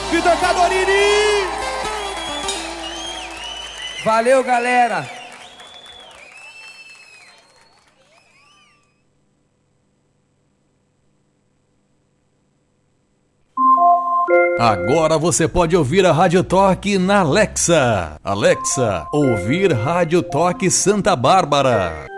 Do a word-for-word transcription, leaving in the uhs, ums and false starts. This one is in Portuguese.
Vitor Cadorini! Valeu, galera! Agora você pode ouvir a Rádio Toque na Alexa. Alexa, ouvir Rádio Toque Santa Bárbara.